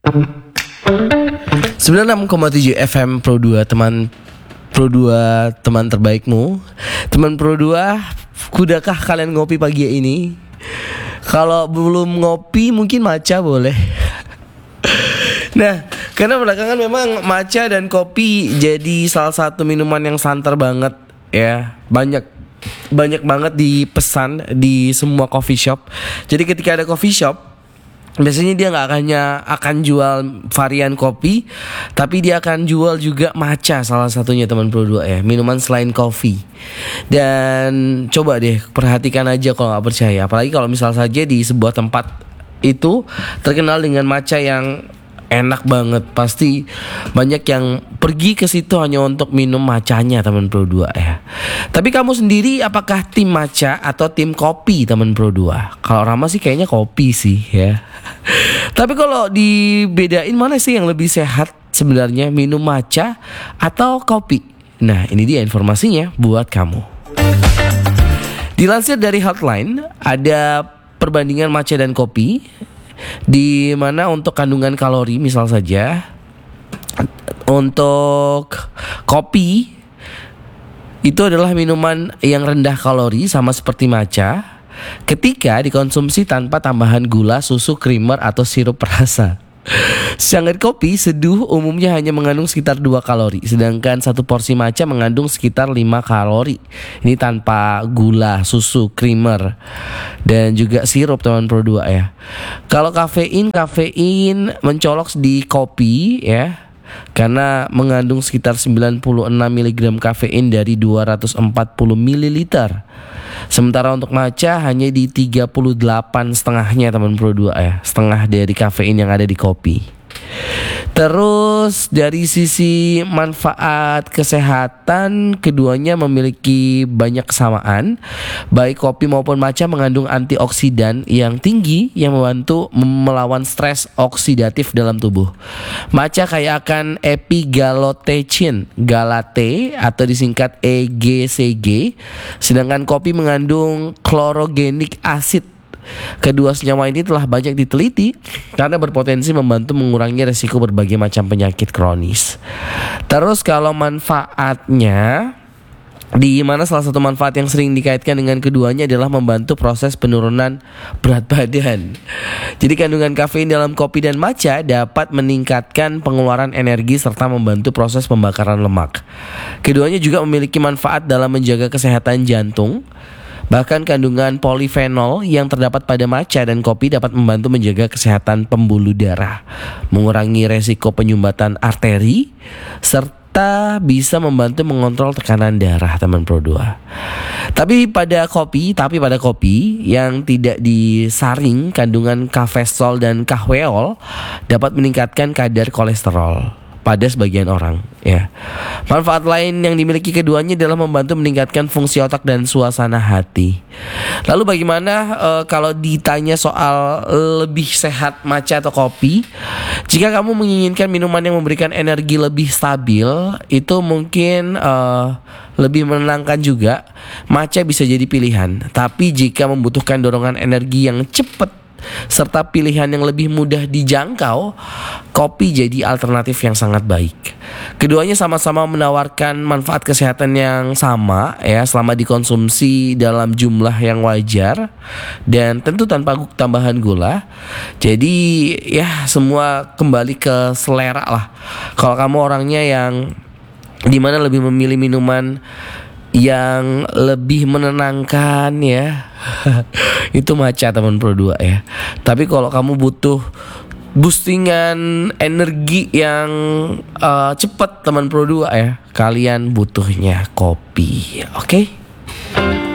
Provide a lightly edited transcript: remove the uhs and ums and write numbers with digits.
96,7 FM Pro 2 teman terbaikmu. Teman Pro 2, kudakah kalian ngopi pagi ini? Kalau belum ngopi mungkin matcha boleh. Nah, karena belakangan memang matcha dan kopi jadi salah satu minuman yang santer banget ya. Banyak banget dipesan di semua coffee shop. Jadi ketika ada coffee shop, biasanya dia nggak akan jual varian kopi, tapi dia akan jual juga matcha, salah satunya teman Pro 2 ya, minuman selain kopi. Dan coba deh perhatikan aja kalau nggak percaya, apalagi kalau misal saja di sebuah tempat itu terkenal dengan matcha yang enak banget, pasti banyak yang pergi ke situ hanya untuk minum matchanya teman Pro 2 ya. Tapi kamu sendiri apakah tim matcha atau tim kopi teman Pro 2? Kalau Rama sih kayaknya kopi sih ya. Tapi kalau dibedain mana sih yang lebih sehat sebenarnya, minum matcha atau kopi? Nah, ini dia informasinya buat kamu. Dilansir dari Healthline, ada perbandingan matcha dan kopi, di mana untuk kandungan kalori misal saja untuk kopi itu adalah minuman yang rendah kalori sama seperti matcha ketika dikonsumsi tanpa tambahan gula, susu, creamer atau sirup perasa. Sedangkan kopi seduh umumnya hanya mengandung sekitar 2 kalori, sedangkan satu porsi matcha mengandung sekitar 5 kalori. Ini tanpa gula, susu, creamer dan juga sirup teman Pro 2 ya. Kalau kafein mencolok di kopi ya, karena mengandung sekitar 96 mg kafein dari 240 ml. Sementara untuk matcha hanya di 38 setengahnya teman Pro 2 ya, setengah dari kafein yang ada di kopi. Terus dari sisi manfaat kesehatan, keduanya memiliki banyak kesamaan. Baik kopi maupun matcha mengandung antioksidan yang tinggi yang membantu melawan stres oksidatif dalam tubuh. Matcha kaya akan epigallocatechin, galate atau disingkat EGCG, sedangkan kopi mengandung chlorogenic acid. Kedua senyawa ini telah banyak diteliti karena berpotensi membantu mengurangi resiko berbagai macam penyakit kronis. Terus kalau manfaatnya, di mana salah satu manfaat yang sering dikaitkan dengan keduanya adalah membantu proses penurunan berat badan. Jadi kandungan kafein dalam kopi dan matcha dapat meningkatkan pengeluaran energi serta membantu proses pembakaran lemak. Keduanya juga memiliki manfaat dalam menjaga kesehatan jantung. Bahkan kandungan polifenol yang terdapat pada matcha dan kopi dapat membantu menjaga kesehatan pembuluh darah, mengurangi resiko penyumbatan arteri, serta bisa membantu mengontrol tekanan darah teman Pro 2. Tapi pada kopi yang tidak disaring, kandungan kafesol dan kahweol dapat meningkatkan kadar kolesterol pada sebagian orang ya. Manfaat lain yang dimiliki keduanya adalah membantu meningkatkan fungsi otak dan suasana hati. Lalu bagaimana kalau ditanya soal lebih sehat matcha atau kopi? Jika kamu menginginkan minuman yang memberikan energi lebih stabil, itu mungkin lebih menenangkan juga, matcha bisa jadi pilihan. Tapi jika membutuhkan dorongan energi yang cepat serta pilihan yang lebih mudah dijangkau, kopi jadi alternatif yang sangat baik. Keduanya sama-sama menawarkan manfaat kesehatan yang sama ya, selama dikonsumsi dalam jumlah yang wajar dan tentu tanpa tambahan gula. Jadi ya semua kembali ke selera lah. Kalau kamu orangnya yang dimana lebih memilih minuman yang lebih menenangkan ya, itu matcha teman Pro 2 ya. Tapi kalau kamu butuh boostingan energi yang cepat teman Pro 2 ya, kalian butuhnya kopi. Oke?